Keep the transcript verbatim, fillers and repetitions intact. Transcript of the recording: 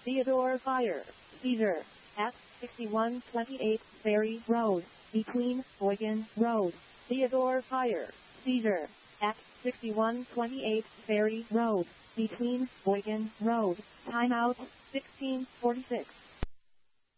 Theodore Fire. Seizure. At sixty-one twenty-eight Ferry Road, between Boygan Road. Theodore Fire. Seizure. At sixty-one twenty-eight Ferry Road, between Boygan Road. Timeout, sixteen forty-six.